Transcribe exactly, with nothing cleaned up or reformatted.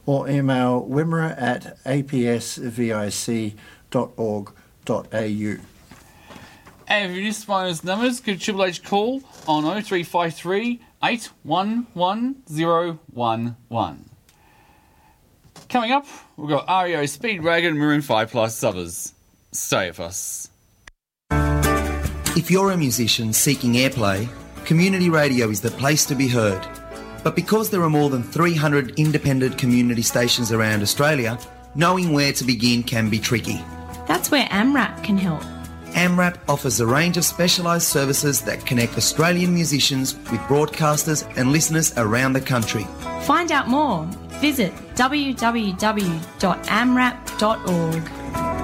or email wimmera at a p s vic dot org dot a u. And if you missed one of those numbers, give Triple H a call on oh three five three, eight one one, oh one one. Coming up, we've got R E O Speedwagon and Maroon five plus others. Stay with us. If you're a musician seeking airplay, community radio is the place to be heard. But because there are more than three hundred independent community stations around Australia, knowing where to begin can be tricky. That's where AMRAP can help. AMRAP offers a range of specialised services that connect Australian musicians with broadcasters and listeners around the country. Find out more. Visit w w w dot amrap dot org.